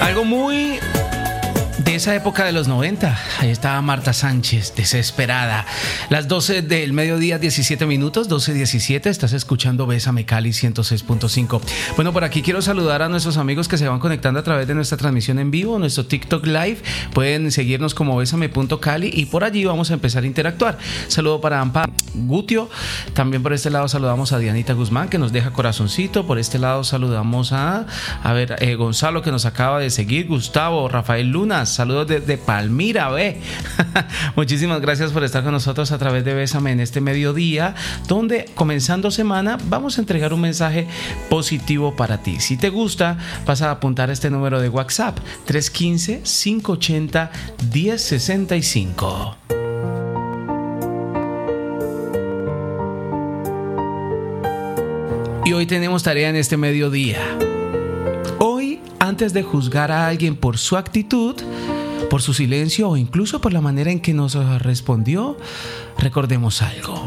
Algo muy de esa época de los 90. Ahí estaba Marta Sánchez, desesperada. Las 12 del mediodía, 17 minutos, 12:17. Estás escuchando Bésame Cali 106.5. Bueno, por aquí quiero saludar a nuestros amigos que se van conectando a través de nuestra transmisión en vivo, nuestro TikTok Live. Pueden seguirnos como Bésame.cali y por allí vamos a empezar a interactuar. Saludo para Ampa Gutio. También por este lado saludamos a Dianita Guzmán, que nos deja corazoncito. Por este lado saludamos a Gonzalo, que nos acaba de seguir. Gustavo, Rafael Lunas. Saludos desde Palmira, ve. Muchísimas gracias por estar con nosotros a través de Bésame en este mediodía, donde comenzando semana vamos a entregar un mensaje positivo para ti. Si te gusta, vas a apuntar este número de WhatsApp: 315-580-1065. Y hoy tenemos tarea en este mediodía. Hoy, antes de juzgar a alguien por su actitud, por su silencio o incluso por la manera en que nos respondió, recordemos algo.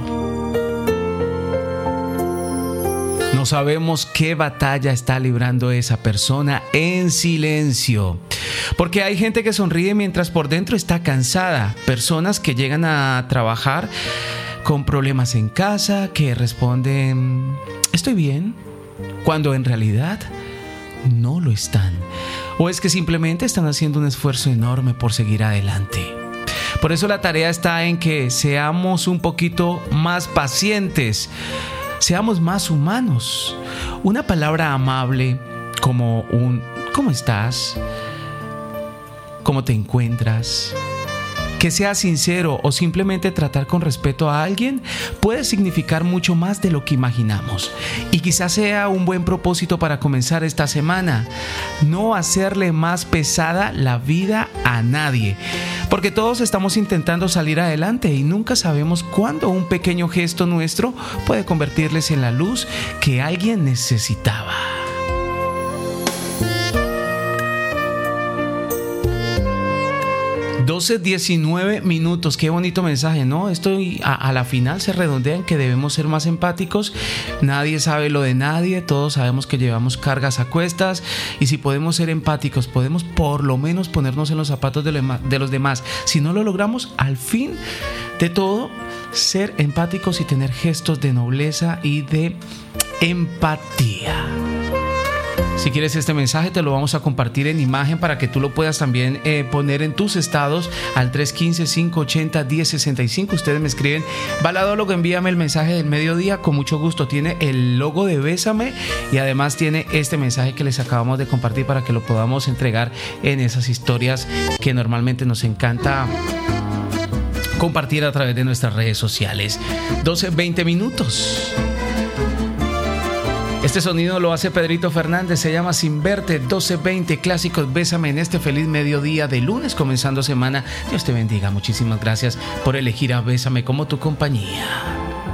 No sabemos qué batalla está librando esa persona en silencio. Porque hay gente que sonríe mientras por dentro está cansada. Personas que llegan a trabajar con problemas en casa, que responden "estoy bien", cuando en realidad no lo están. O es que simplemente están haciendo un esfuerzo enorme por seguir adelante. Por eso la tarea está en que seamos un poquito más pacientes, seamos más humanos. Una palabra amable como un "¿cómo estás?", "¿cómo te encuentras?", que sea sincero o simplemente tratar con respeto a alguien puede significar mucho más de lo que imaginamos. Y quizás sea un buen propósito para comenzar esta semana: no hacerle más pesada la vida a nadie. Porque todos estamos intentando salir adelante y nunca sabemos cuándo un pequeño gesto nuestro puede convertirles en la luz que alguien necesitaba. 12:19 minutos. Qué bonito mensaje, ¿no? Esto a la final se redondea en que debemos ser más empáticos. Nadie sabe lo de nadie. Todos sabemos que llevamos cargas a cuestas. Y si podemos ser empáticos, podemos por lo menos ponernos en los zapatos de los demás. Si no lo logramos, al fin de todo, ser empáticos y tener gestos de nobleza y de empatía. Si quieres este mensaje, te lo vamos a compartir en imagen para que tú lo puedas también poner en tus estados al 315-580-1065. Ustedes me escriben: Baladólogo, envíame el mensaje del mediodía. Con mucho gusto. Tiene el logo de Bésame y además tiene este mensaje que les acabamos de compartir para que lo podamos entregar en esas historias que normalmente nos encanta compartir a través de nuestras redes sociales. 12:20 minutos. Este sonido lo hace Pedrito Fernández, se llama Sin Verte. 12:20, clásicos Bésame en este feliz mediodía de lunes, comenzando semana. Dios te bendiga, muchísimas gracias por elegir a Bésame como tu compañía.